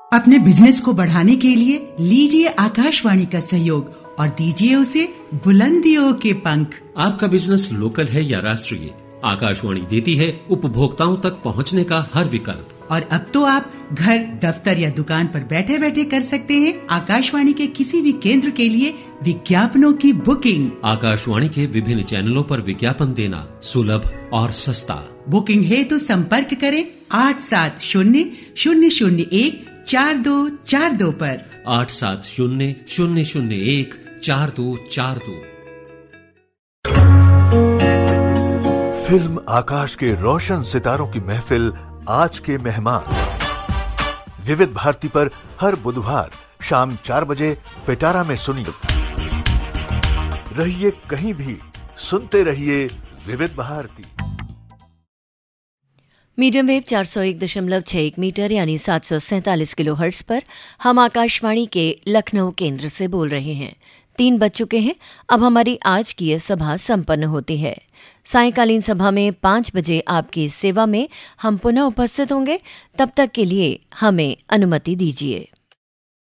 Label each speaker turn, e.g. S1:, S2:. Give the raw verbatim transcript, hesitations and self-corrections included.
S1: अपने बिजनेस को बढ़ाने के लिए लीजिए आकाशवाणी का सहयोग और दीजिए उसे बुलंदियों के पंख।
S2: आपका बिजनेस लोकल है या राष्ट्रीय, आकाशवाणी देती है उपभोक्ताओं तक पहुंचने का हर विकल्प।
S1: और अब तो आप घर, दफ्तर या दुकान पर बैठे बैठे कर सकते हैं आकाशवाणी के किसी भी केंद्र के लिए विज्ञापनों की बुकिंग।
S2: आकाशवाणी के विभिन्न चैनलों पर विज्ञापन देना सुलभ और सस्ता।
S1: बुकिंग है तो संपर्क करें आठ सात शून्य शून्य शून्य एक चार दो चार दो पर।
S2: आठ सात शून्य शून्य शून्य एक चार दो चार दो।
S3: फिल्म आकाश के रोशन सितारों की महफिल आज के मेहमान विविध भारती पर हर बुधवार शाम चार बजे पिटारा में सुनिए। रहिए कहीं भी, सुनते रहिए विविध भारती।
S4: मीडियम वेव चार सौ एक दशमलव छह एक मीटर यानी सात सौ सैंतालीस किलो हर्ट्ज पर हम आकाशवाणी के लखनऊ केंद्र से बोल रहे हैं। तीन बज चुके हैं। अब हमारी आज की यह सभा संपन्न होती है। सायंकालीन सभा में पाँच बजे आपकी सेवा में हम पुनः उपस्थित होंगे। तब तक के लिए हमें अनुमति दीजिए।